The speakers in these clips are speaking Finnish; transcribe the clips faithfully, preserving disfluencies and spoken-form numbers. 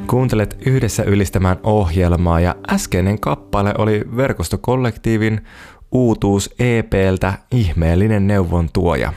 Kuuntelet Yhdessä ylistämään ohjelmaa ja äskeinen kappale oli Verkostokollektiivin uutuus E P:ltä Ihmeellinen neuvontuoja.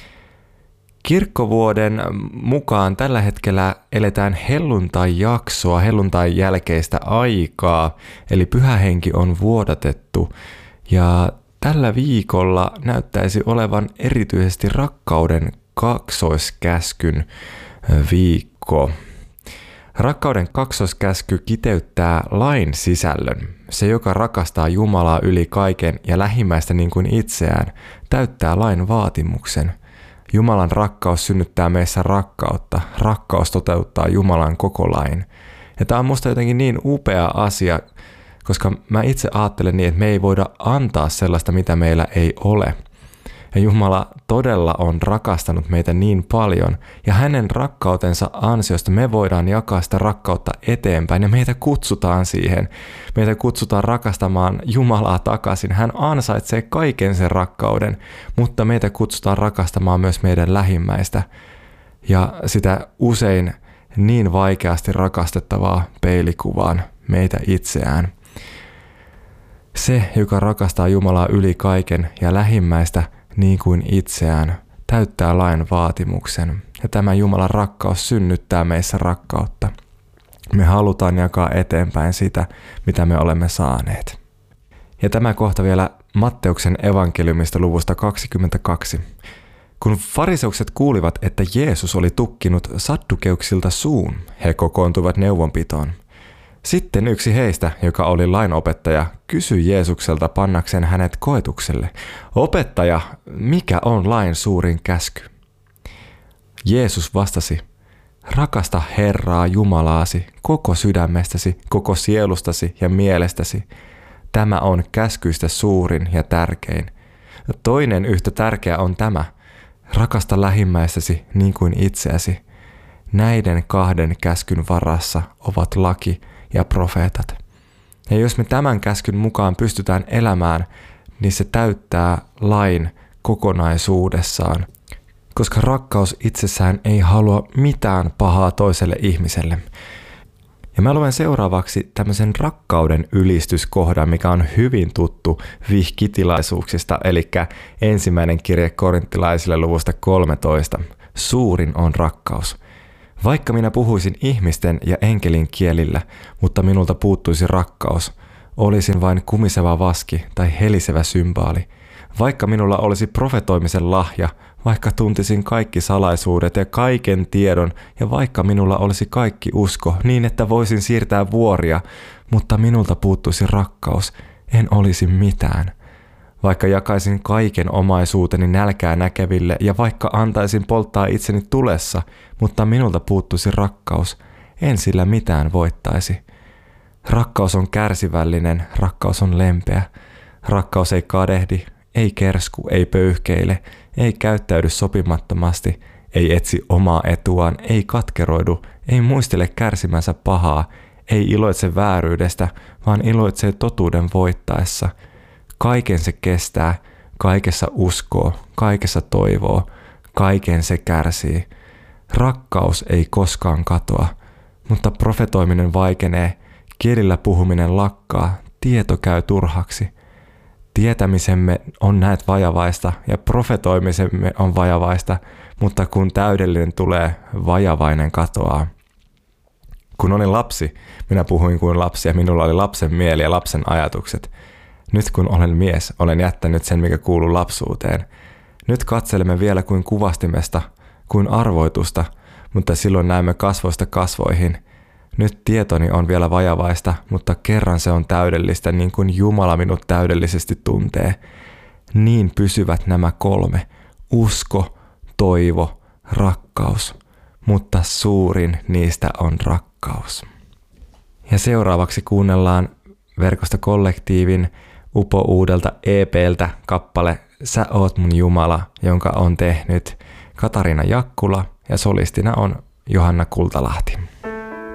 Kirkkovuoden mukaan tällä hetkellä eletään helluntai-jaksoa, helluntain jälkeistä aikaa, eli Pyhä Henki on vuodatettu ja tällä viikolla näyttäisi olevan erityisesti rakkauden kaksoiskäskyn viikko. Rakkauden kaksoiskäsky kiteyttää lain sisällön. Se, joka rakastaa Jumalaa yli kaiken ja lähimmäistä niin kuin itseään, täyttää lain vaatimuksen. Jumalan rakkaus synnyttää meissä rakkautta. Rakkaus toteuttaa Jumalan koko lain. Ja tämä on musta jotenkin niin upea asia, koska mä itse ajattelen niin, että me ei voida antaa sellaista, mitä meillä ei ole. Ja Jumala todella on rakastanut meitä niin paljon, ja hänen rakkautensa ansiosta me voidaan jakaa sitä rakkautta eteenpäin, ja meitä kutsutaan siihen. Meitä kutsutaan rakastamaan Jumalaa takaisin. Hän ansaitsee kaiken sen rakkauden, mutta meitä kutsutaan rakastamaan myös meidän lähimmäistä, ja sitä usein niin vaikeasti rakastettavaa peilikuvaan meitä itseään. Se, joka rakastaa Jumalaa yli kaiken ja lähimmäistä niin kuin itseään, täyttää lain vaatimuksen. Ja tämä Jumalan rakkaus synnyttää meissä rakkautta. Me halutaan jakaa eteenpäin sitä, mitä me olemme saaneet. Ja tämä kohta vielä Matteuksen evankeliumista luvusta kaksikymmentäkaksi. Kun fariseukset kuulivat, että Jeesus oli tukkinut saddukeuksilta suun, he kokoontuivat neuvonpitoon. Sitten yksi heistä, joka oli lainopettaja, kysyi Jeesukselta pannakseen hänet koetukselle: "Opettaja, mikä on lain suurin käsky?" Jeesus vastasi: "Rakasta Herraa Jumalaasi koko sydämestäsi, koko sielustasi ja mielestäsi. Tämä on käskyistä suurin ja tärkein. Toinen yhtä tärkeä on tämä: rakasta lähimmäistäsi niin kuin itseäsi. Näiden kahden käskyn varassa ovat laki ja profeetat." Ja jos me tämän käskyn mukaan pystytään elämään, niin se täyttää lain kokonaisuudessaan, koska rakkaus itsessään ei halua mitään pahaa toiselle ihmiselle. Ja mä luen seuraavaksi tämmöisen rakkauden ylistyskohdan, mikä on hyvin tuttu vihkitilaisuuksista, eli ensimmäinen kirje korinttilaisille luvusta kolmetoista. Suurin on rakkaus. Vaikka minä puhuisin ihmisten ja enkelin kielillä, mutta minulta puuttuisi rakkaus, olisin vain kumiseva vaski tai helisevä symbaali. Vaikka minulla olisi profetoimisen lahja, vaikka tuntisin kaikki salaisuudet ja kaiken tiedon, ja vaikka minulla olisi kaikki usko, niin että voisin siirtää vuoria, mutta minulta puuttuisi rakkaus, en olisi mitään. Vaikka jakaisin kaiken omaisuuteni nälkää näkeville ja vaikka antaisin polttaa itseni tulessa, mutta minulta puuttuisi rakkaus, en sillä mitään voittaisi. Rakkaus on kärsivällinen, rakkaus on lempeä. Rakkaus ei kadehdi, ei kersku, ei pöyhkeile, ei käyttäydy sopimattomasti, ei etsi omaa etuaan, ei katkeroidu, ei muistele kärsimänsä pahaa, ei iloitse vääryydestä, vaan iloitsee totuuden voittaessa. Kaiken se kestää, kaikessa uskoo, kaikessa toivoo, kaiken se kärsii. Rakkaus ei koskaan katoa, mutta profetoiminen vaikenee, kielillä puhuminen lakkaa, tieto käy turhaksi. Tietämisemme on näet vajavaista ja profetoimisemme on vajavaista, mutta kun täydellinen tulee, vajavainen katoaa. Kun olin lapsi, minä puhuin kuin lapsi ja minulla oli lapsen mieli ja lapsen ajatukset. Nyt kun olen mies, olen jättänyt sen, mikä kuuluu lapsuuteen. Nyt katselemme vielä kuin kuvastimesta, kuin arvoitusta, mutta silloin näemme kasvoista kasvoihin. Nyt tietoni on vielä vajavaista, mutta kerran se on täydellistä, niin kuin Jumala minut täydellisesti tuntee. Niin pysyvät nämä kolme: usko, toivo, rakkaus, mutta suurin niistä on rakkaus. Ja seuraavaksi kuunnellaan Verkostokollektiivin upouudelta E P:ltä kappale "Sä oot mun Jumala", jonka on tehnyt Katariina Jakkula ja solistina on Johanna Kultalahti.